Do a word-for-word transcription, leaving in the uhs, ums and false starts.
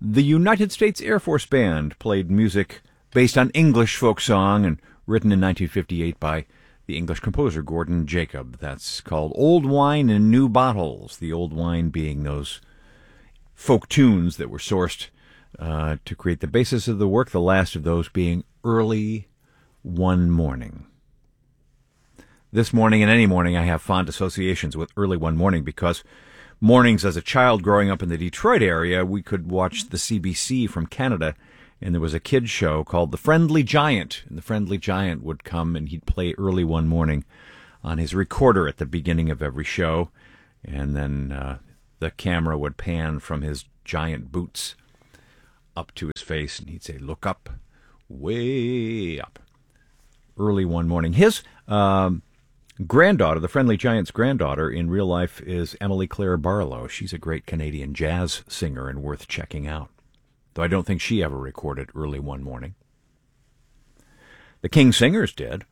The United States Air Force Band played music based on English folk song and written in nineteen fifty-eight by the English composer Gordon Jacob. That's called Old Wine in New Bottles, the old wine being those folk tunes that were sourced uh, to create the basis of the work, the last of those being Early One Morning. This morning and any morning I have fond associations with Early One Morning because mornings as a child growing up in the Detroit area, we could watch the C B C from Canada, and there was a kid's show called The Friendly Giant. And the Friendly Giant would come and he'd play Early One Morning on his recorder at the beginning of every show. And then uh, the camera would pan from his giant boots up to his face, and he'd say, "Look up, way up." Early One Morning. His um, granddaughter, the Friendly Giant's granddaughter in real life, is Emily Claire Barlow. She's a great Canadian jazz singer and worth checking out, though I don't think she ever recorded Early One Morning. The King Singers did.